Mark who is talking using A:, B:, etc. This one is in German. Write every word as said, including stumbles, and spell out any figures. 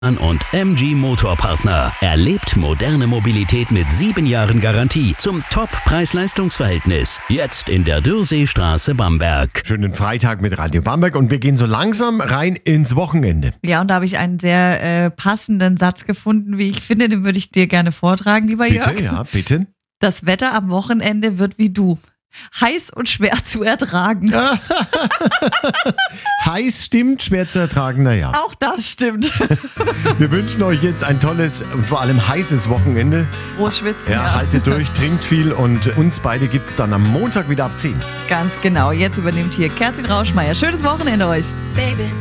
A: und M G Motorpartner. Erlebt moderne Mobilität mit sieben Jahren Garantie zum Top-Preis-Leistungs-Verhältnis. Jetzt in der Dürrseestraße Bamberg.
B: Schönen Freitag mit Radio Bamberg und wir gehen so langsam rein ins Wochenende.
C: Ja, und da habe ich einen sehr äh, passenden Satz gefunden, wie ich finde, den würde ich dir gerne vortragen, lieber
B: Bitte,
C: Jörg.
B: ja, bitte.
C: Das Wetter am Wochenende wird wie du. Heiß und schwer zu ertragen.
B: Heiß stimmt, schwer zu ertragen, naja.
C: Auch das stimmt.
B: Wir wünschen euch jetzt ein tolles und vor allem heißes Wochenende.
C: Frohes Schwitzen.
B: Ja,
C: Ja,
B: haltet durch, trinkt viel und uns beide gibt's dann am Montag wieder ab zehn.
C: Ganz genau. Jetzt übernimmt hier Kerstin Rauschmeier. Schönes Wochenende euch.
D: Baby.